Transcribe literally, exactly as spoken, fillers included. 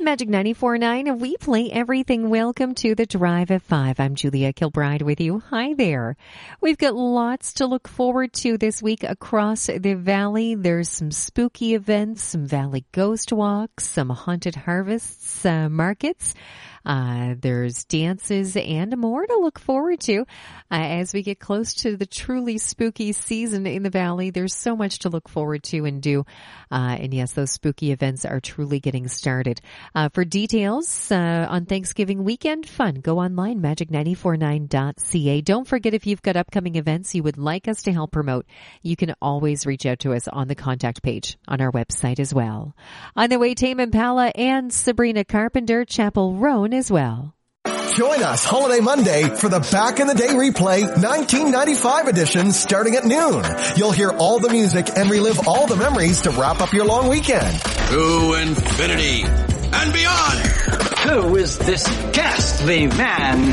Magic ninety-four point nine, we play everything. Welcome to the Drive at five. I'm Julia Kilbride with you. Hi there. We've got lots to look forward to this week across the valley. There's some spooky events, some valley ghost walks, some haunted harvests, uh, markets. Uh, there's dances and more to look forward to. Uh, as we get close to the truly spooky season in the valley, there's so much to look forward to and do. Uh, and yes, those spooky events are truly getting started. Uh, for details, uh, on Thanksgiving weekend fun, go online, magic nine four nine dot c a. Don't forget, if you've got upcoming events you would like us to help promote, you can always reach out to us on the contact page on our website as well. On the way, Tame Impala and Sabrina Carpenter, Chapel Roan as well. Join us Holiday Monday for the Back in the Day Replay nineteen ninety-five edition starting at noon. You'll hear all the music and relive all the memories to wrap up your long weekend. To infinity and beyond. Who is this ghastly man?